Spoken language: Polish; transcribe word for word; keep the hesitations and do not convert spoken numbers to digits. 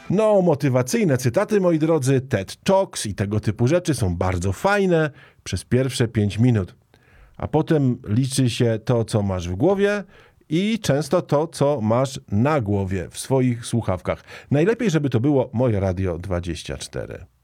No, motywacyjne cytaty, moi drodzy, TED Talks i tego typu rzeczy są bardzo fajne przez pierwsze pięć minut. A potem liczy się to, co masz w głowie i często to, co masz na głowie w swoich słuchawkach. Najlepiej, żeby to było Moje Radio dwadzieścia cztery.